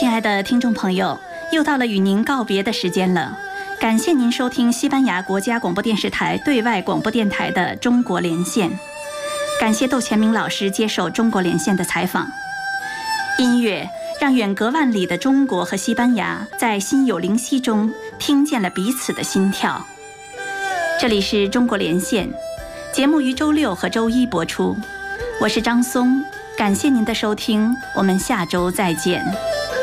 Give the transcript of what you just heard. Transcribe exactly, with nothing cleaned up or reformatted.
亲爱的听众朋友，又到了与您告别的时间了。感谢您收听西班牙国家广播电视台对外广播电台的中国连线。感谢窦乾明老师接受中国连线的采访。音乐让远隔万里的中国和西班牙在心有灵犀中听见了彼此的心跳。这里是中国连线，节目于周六和周一播出。我是张松，感谢您的收听，我们下周再见。